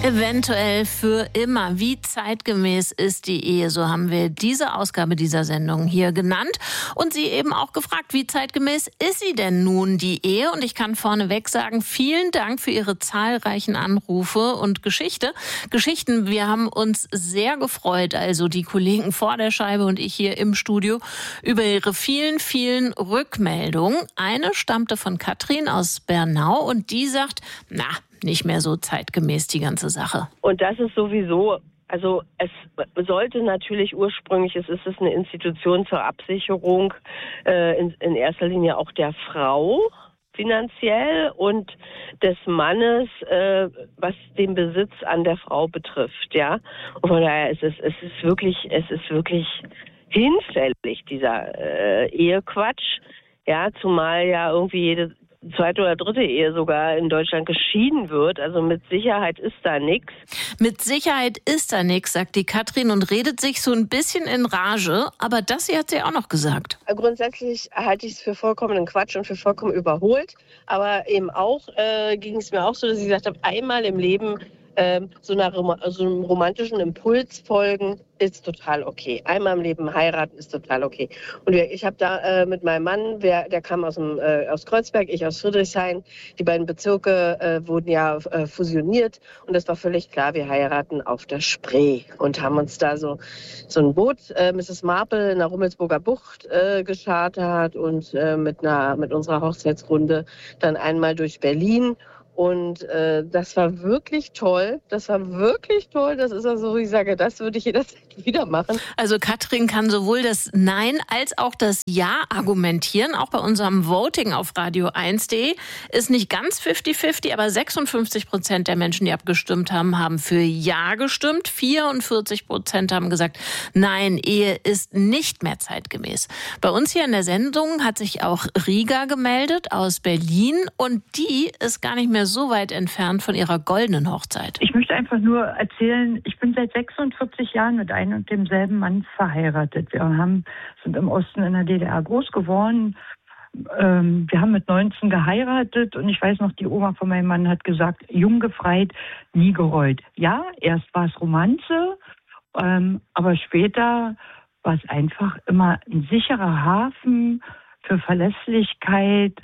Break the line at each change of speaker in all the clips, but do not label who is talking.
Eventuell für immer. Wie zeitgemäß ist die Ehe? So haben wir diese Ausgabe dieser Sendung hier genannt und Sie eben auch gefragt, wie zeitgemäß ist sie denn nun, die Ehe? Und ich kann vorneweg sagen, vielen Dank für Ihre zahlreichen Anrufe und Geschichten. Wir haben uns sehr gefreut, also die Kollegen vor der Scheibe und ich hier im Studio, über Ihre vielen, vielen Rückmeldungen. Eine stammte von Katrin aus Bernau und die sagt, nicht mehr so zeitgemäß die ganze Sache.
Und das ist sowieso, also es sollte natürlich ursprünglich, es ist eine Institution zur Absicherung in erster Linie auch der Frau finanziell und des Mannes, was den Besitz an der Frau betrifft, ja. Und von daher es ist wirklich hinfällig, dieser Ehequatsch, ja, zumal ja irgendwie jede zweite oder dritte Ehe sogar in Deutschland geschieden wird. Also mit Sicherheit ist da nichts.
Mit Sicherheit ist da nichts, sagt die Katrin und redet sich so ein bisschen in Rage. Aber das hier hat sie auch noch gesagt.
Grundsätzlich halte ich es für vollkommenen Quatsch und für vollkommen überholt. Aber eben auch ging es mir auch so, dass ich gesagt habe, einmal im Leben so einem romantischen Impuls folgen ist total okay. Einmal im Leben heiraten ist total okay. Und ich habe da mit meinem Mann, der kam aus Kreuzberg, ich aus Friedrichshain. Die beiden Bezirke wurden ja fusioniert und es war völlig klar, wir heiraten auf der Spree und haben uns da so ein Boot, Mrs. Marple in der Rummelsburger Bucht geschartert und mit unserer Hochzeitsrunde dann einmal durch Berlin. Und das war wirklich toll. Das ist also, ich sage, das würde ich jederzeit wieder machen.
Also Katrin kann sowohl das Nein als auch das Ja argumentieren. Auch bei unserem Voting auf radio1.de ist nicht ganz 50-50, aber 56% der Menschen, die abgestimmt haben, haben für Ja gestimmt. 44% haben gesagt, nein, Ehe ist nicht mehr zeitgemäß. Bei uns hier in der Sendung hat sich auch Riga gemeldet aus Berlin und die ist gar nicht mehr so weit entfernt von ihrer goldenen Hochzeit.
Ich möchte einfach nur erzählen, ich bin seit 46 Jahren mit einem und demselben Mann verheiratet. Wir sind im Osten in der DDR groß geworden. Wir haben mit 19 geheiratet und ich weiß noch, die Oma von meinem Mann hat gesagt, jung gefreit, nie gereut. Ja, erst war es Romanze, aber später war es einfach immer ein sicherer Hafen für Verlässlichkeit,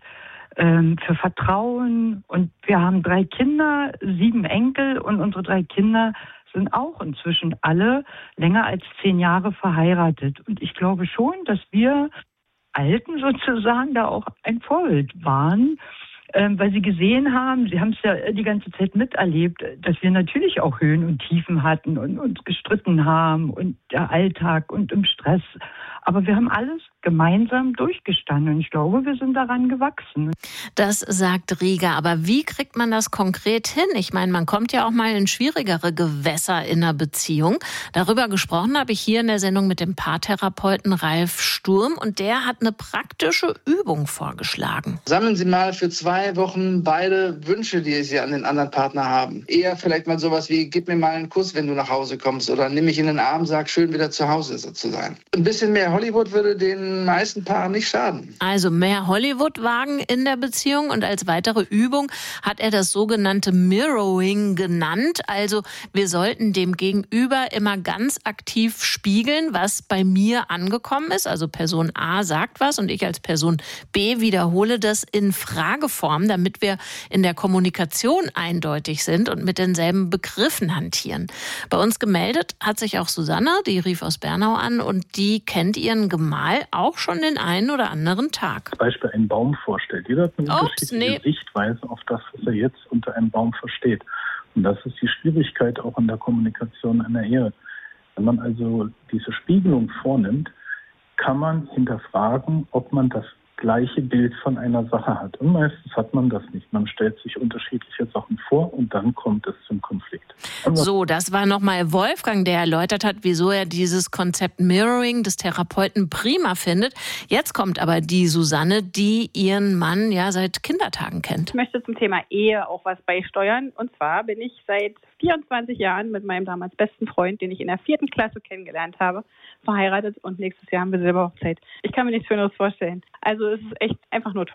für Vertrauen. Und wir haben 3 Kinder, 7 Enkel und unsere 3 Kinder sind auch inzwischen alle länger als 10 Jahre verheiratet. Und ich glaube schon, dass wir Alten sozusagen da auch ein Vorbild waren, weil sie gesehen haben, sie haben es ja die ganze Zeit miterlebt, dass wir natürlich auch Höhen und Tiefen hatten und uns gestritten haben und der Alltag und im Stress. Aber wir haben alles gemeinsam durchgestanden und ich glaube, wir sind daran gewachsen.
Das sagt Riga. Aber wie kriegt man das konkret hin? Ich meine, man kommt ja auch mal in schwierigere Gewässer in einer Beziehung. Darüber gesprochen habe ich hier in der Sendung mit dem Paartherapeuten Ralf Sturm und der hat eine praktische Übung vorgeschlagen.
Sammeln Sie mal für 2 Wochen beide Wünsche, die Sie an den anderen Partner haben. Eher vielleicht mal sowas wie, gib mir mal einen Kuss, wenn du nach Hause kommst oder nimm mich in den Arm, sag schön wieder zu Hause zu sein. Ein bisschen mehr Hollywood würde den meisten Paaren nicht schaden.
Also mehr Hollywood wagen in der Beziehung und als weitere Übung hat er das sogenannte Mirroring genannt. Also wir sollten dem Gegenüber immer ganz aktiv spiegeln, was bei mir angekommen ist. Also Person A sagt was und ich als Person B wiederhole das in Frageform, damit wir in der Kommunikation eindeutig sind und mit denselben Begriffen hantieren. Bei uns gemeldet hat sich auch Susanne, die rief aus Bernau an und die kennt ihren Gemahl auch schon den einen oder anderen Tag.
Zum Beispiel einen Baum vorstellt. Jeder hat eine unterschiedliche Sichtweise auf das, was er jetzt unter einem Baum versteht. Und das ist die Schwierigkeit auch in der Kommunikation einer Ehe. Wenn man also diese Spiegelung vornimmt, kann man hinterfragen, ob man das gleiche Bild von einer Sache hat. Und meistens hat man das nicht. Man stellt sich unterschiedliche Sachen vor und dann kommt es zum Konflikt.
So, das war nochmal Wolfgang, der erläutert hat, wieso er dieses Konzept Mirroring des Therapeuten prima findet. Jetzt kommt aber die Susanne, die ihren Mann ja seit Kindertagen kennt.
Ich möchte zum Thema Ehe auch was beisteuern. Und zwar bin ich seit 24 Jahren mit meinem damals besten Freund, den ich in der 4. Klasse kennengelernt habe, verheiratet und nächstes Jahr haben wir Silberhochzeit. Ich kann mir nichts Schöneres vorstellen. Also es ist echt einfach nur toll.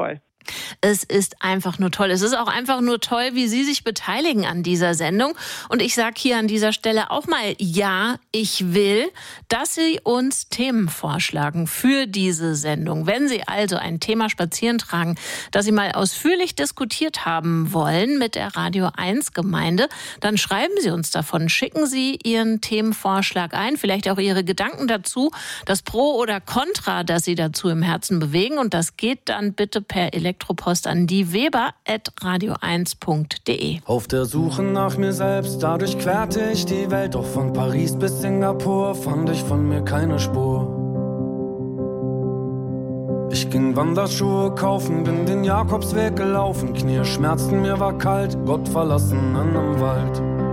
Es ist einfach nur toll. Es ist auch einfach nur toll, wie Sie sich beteiligen an dieser Sendung. Und ich sage hier an dieser Stelle auch mal, ja, ich will, dass Sie uns Themen vorschlagen für diese Sendung. Wenn Sie also ein Thema spazieren tragen, das Sie mal ausführlich diskutiert haben wollen mit der Radio 1 Gemeinde, dann schreiben Sie uns davon. Schicken Sie Ihren Themenvorschlag ein, vielleicht auch Ihre Gedanken dazu, das Pro oder Contra, das Sie dazu im Herzen bewegen. Und das geht dann bitte per Elektropost an die weber@radio1.de.
Auf der Suche nach mir selbst, dadurch querte ich die Welt. Doch von Paris bis Singapur fand ich von mir keine Spur. Ich ging Wanderschuhe kaufen, bin den Jakobsweg gelaufen. Knie schmerzten, mir war kalt, Gott verlassen in einem Wald.